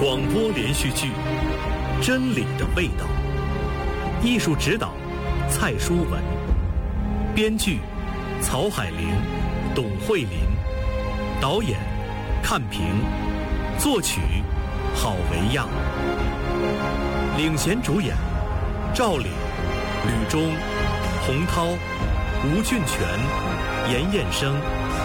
广播连续剧《真理的味道》，艺术指导蔡淑文，编剧曹海玲、董慧琳，导演看平，作曲郝维亚，领衔主演赵岭、吕中、洪涛、吴俊全、严彦生、